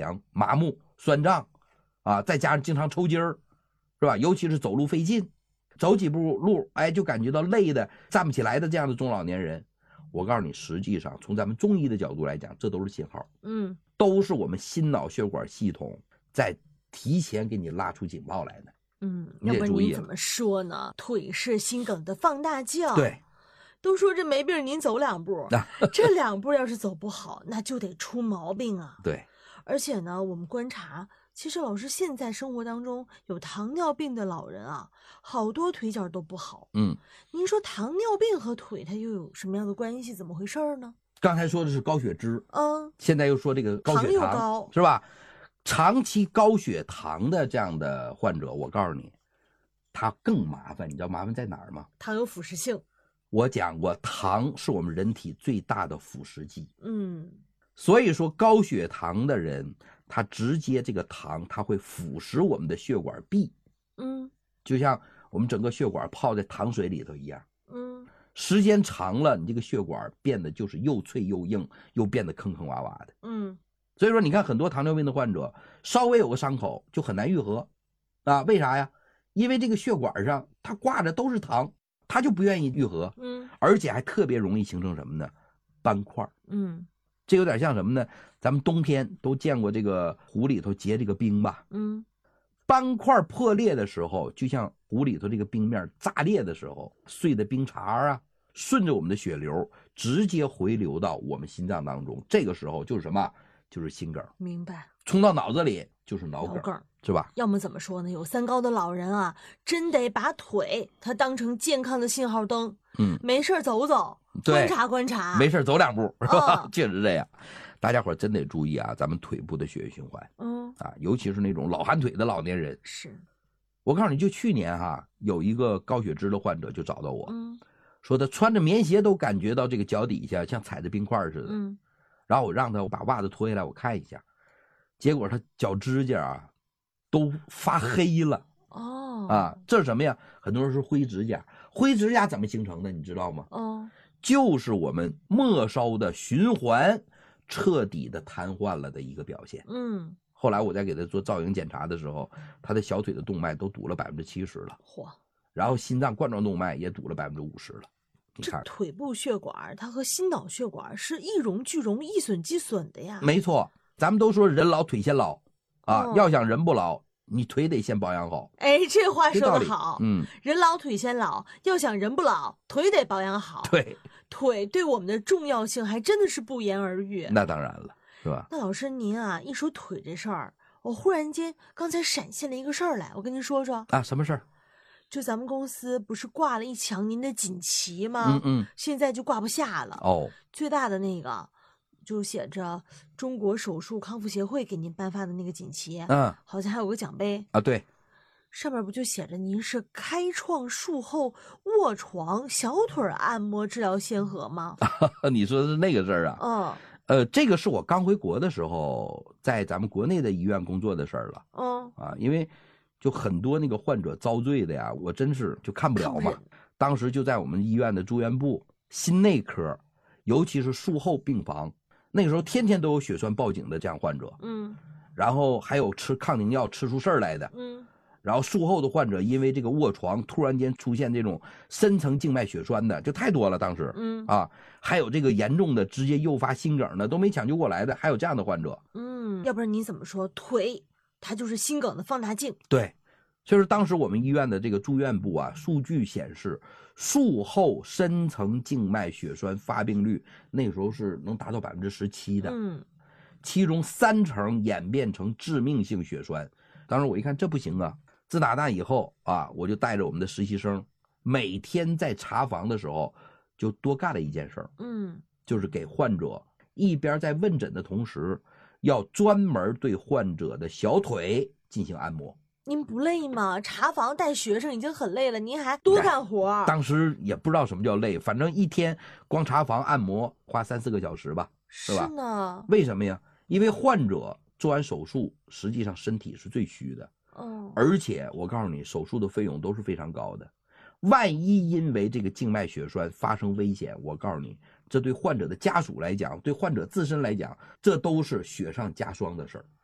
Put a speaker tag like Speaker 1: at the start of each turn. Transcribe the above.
Speaker 1: 凉、麻木、酸胀啊，再加上经常抽筋儿，是吧？尤其是走路费劲，走几步路，哎，就感觉到累的站不起来的这样的中老年人，我告诉你，实际上从咱们中医的角度来讲，这都是信号，都是我们心脑血管系统在提前给你拉出警报来的。
Speaker 2: 要不然您怎么说呢？腿是心梗的放大镜。
Speaker 1: 对，
Speaker 2: 都说这没病您走2步，这2步要是走不好，那就得出毛病啊。
Speaker 1: 对，
Speaker 2: 而且呢，我们观察，其实老师现在生活当中有糖尿病的老人啊，好多腿脚都不好。您说糖尿病和腿它又有什么样的关系？怎么回事呢？
Speaker 1: 刚才说的是高血脂，现在又说这个高血糖，
Speaker 2: 高
Speaker 1: 是吧？长期高血糖的这样的患者，我告诉你，他更麻烦。你知道麻烦在哪儿吗？
Speaker 2: 糖有腐蚀性。
Speaker 1: 我讲过，糖是我们人体最大的腐蚀剂。所以说高血糖的人，他直接这个糖，它会腐蚀我们的血管壁。就像我们整个血管泡在糖水里头一样。时间长了，你这个血管变得就是又脆又硬，又变得坑坑洼洼的。所以说你看很多糖尿病的患者，稍微有个伤口就很难愈合啊。为啥呀？因为这个血管上它挂着都是糖，它就不愿意愈合。而且还特别容易形成什么呢？斑块。这有点像什么呢？咱们冬天都见过这个湖里头结这个冰吧。斑块破裂的时候，就像湖里头这个冰面炸裂的时候，碎的冰碴啊，顺着我们的血流直接回流到我们心脏当中。这个时候就是什么？就是心梗。明白。冲到脑子里就是脑梗，是吧？
Speaker 2: 要么怎么说呢？有3高的老人啊，真得把腿他当成健康的信号灯。没事走走，观察观察，
Speaker 1: 没事走2步，是吧？确实这样。大家伙真得注意啊，咱们腿部的血液循环。尤其是那种老寒腿的老年人。
Speaker 2: 是。
Speaker 1: 我告诉你，就去年有一个高血脂的患者就找到我，说他穿着棉鞋都感觉到这个脚底下像踩着冰块似的。然后我让他把袜子脱下来我看一下，结果他脚指甲都发黑了。这是什么呀？很多人说灰指甲。灰指甲怎么形成的你知道吗？就是我们末梢的循环彻底的瘫痪了的一个表现。后来我在给他做造影检查的时候，他的小腿的动脉都堵了70%了。然后心脏冠状动脉也堵了50%了。
Speaker 2: 这腿部血管它和心脑血管是一荣俱荣、一损俱损的呀。
Speaker 1: 没错，咱们都说人老腿先老啊，要想人不老，你腿得先保养好。
Speaker 2: 哎，这话说得好。人老腿先老，要想人不老，腿得保养好。
Speaker 1: 对，
Speaker 2: 腿对我们的重要性还真的是不言而喻。
Speaker 1: 那当然了，是吧？
Speaker 2: 那老师您啊，一说腿这事儿，我忽然间刚才闪现了一个事儿来，我跟您说说
Speaker 1: 啊。什么事儿？
Speaker 2: 就咱们公司不是挂了一墙您的锦旗吗？现在就挂不下了。最大的那个就写着中国手术康复协会给您颁发的那个锦旗。好像还有个奖杯
Speaker 1: 啊。对，
Speaker 2: 上面不就写着您是开创术后卧床小腿按摩治疗先河吗？
Speaker 1: 你说的是那个事儿啊？这个是我刚回国的时候在咱们国内的医院工作的事儿了。因为就很多那个患者遭罪的呀，我真是就看不了嘛。当时就在我们医院的住院部心内科，尤其是术后病房，那个时候天天都有血栓报警的这样患者。然后还有吃抗凝药吃出事儿来的。然后术后的患者因为这个卧床突然间出现这种深层静脉血栓的就太多了，当时还有这个严重的直接诱发心梗的都没抢救过来的，还有这样的患者。
Speaker 2: 要不然你怎么说腿它就是心梗的放大镜？
Speaker 1: 对，就是当时我们医院的这个住院部数据显示，术后深层静脉血栓发病率那个时候是能达到17%的。其中30%演变成致命性血栓。当时我一看这不行啊，自打那以后我就带着我们的实习生，每天在查房的时候就多干了一件事儿。就是给患者一边在问诊的同时，要专门对患者的小腿进行按摩。
Speaker 2: 您不累吗？查房带学生已经很累了，您还多干活。
Speaker 1: 当时也不知道什么叫累，反正一天光查房按摩花3-4个小时吧，是吧？
Speaker 2: 是呢。
Speaker 1: 为什么呀？因为患者做完手术实际上身体是最虚的。而且我告诉你，手术的费用都是非常高的。万一因为这个静脉血栓发生危险，我告诉你，这对患者的家属来讲，对患者自身来讲，这都是雪上加霜的事儿。